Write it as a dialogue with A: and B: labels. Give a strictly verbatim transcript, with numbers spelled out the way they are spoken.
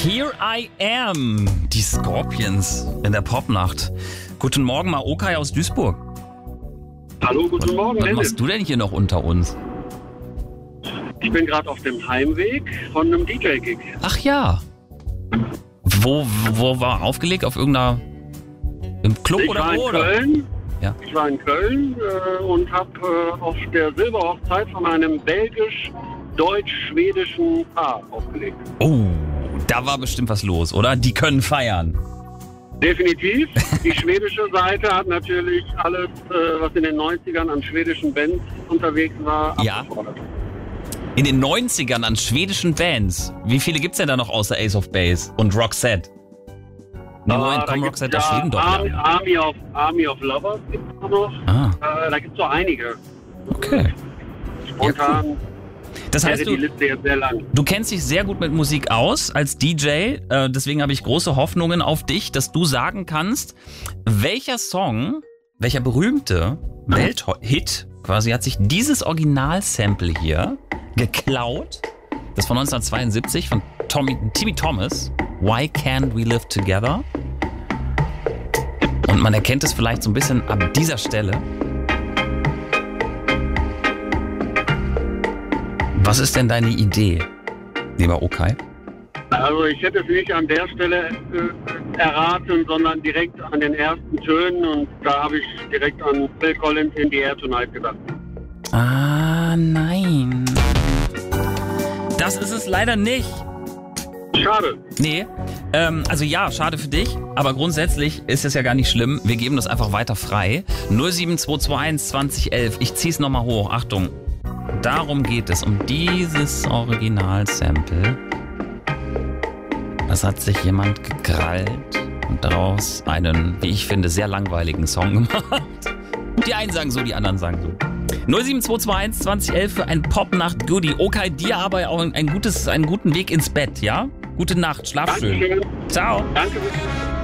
A: Here I Am, die Scorpions in der Popnacht. Guten Morgen, Maokai aus Duisburg.
B: Hallo, guten
A: was,
B: Morgen.
A: Was
B: Dennis.
A: machst du denn hier noch unter uns?
B: Ich bin gerade auf dem Heimweg von einem D J-Gig.
A: Ach ja. Wo, wo war aufgelegt? Auf irgendeiner... Im Club
B: Ich
A: oder
B: war in
A: wo? Oder?
B: Köln.
A: Ja.
B: Ich war in Köln äh, und habe äh, auf der Silberhochzeit von einem belgisch-deutsch-schwedischen Paar aufgelegt.
A: Oh, da war bestimmt was los, oder? Die können feiern.
B: Definitiv. Die schwedische Seite hat natürlich alles, äh, was in den neunzigern an schwedischen Bands unterwegs war,
A: Ja.
B: abgefordert.
A: In den neunzigern an schwedischen Bands. Wie viele gibt's denn da noch außer Ace of Base und Roxette? Nee, Moment,
B: Ah, da
A: komm,
B: gibt's
A: Roxette aus
B: ja
A: Schweden doch,
B: Army,
A: ja.
B: Army, of, Army of Lovers gibt es noch.
A: Ah,
B: Äh, da gibt es so einige.
A: okay.
B: Spontan
A: Das heißt,
B: wäre die
A: du,
B: Liste jetzt sehr lang.
A: du kennst dich sehr gut mit Musik aus als D J. Äh, deswegen habe ich große Hoffnungen auf dich, dass du sagen kannst, welcher Song, welcher berühmte Welthit quasi hat sich dieses Original-Sample hier geklaut. Das ist von neunzehnhundertzweiundsiebzig von Tommy, Timmy Thomas. Why Can't We Live Together? Und man erkennt es vielleicht so ein bisschen ab dieser Stelle. Was ist denn deine Idee, lieber Okai?
B: Also ich hätte es nicht an der Stelle äh, erraten, sondern direkt an den ersten Tönen und da habe ich direkt an Phil Collins in the Air Tonight gedacht.
A: Ah, nein. Das ist es leider nicht.
B: Schade.
A: Nee, ähm, also ja, schade für dich, aber grundsätzlich ist es ja gar nicht schlimm. Wir geben das einfach weiter frei. null sieben zwei zwei eins zwanzig elf. Ich zieh's nochmal hoch. Achtung. Darum geht es, um dieses Original-Sample. Das hat sich jemand gekrallt und daraus einen, wie ich finde, sehr langweiligen Song gemacht. Die einen sagen so, die anderen sagen so. null sieben zwei zwei eins zwanzig elf für ein Popnacht-Goodie. Okay, dir aber auch ein gutes, einen guten Weg ins Bett, ja? Gute Nacht, schlaf schön.
B: Dankeschön.
A: Ciao.
B: Danke.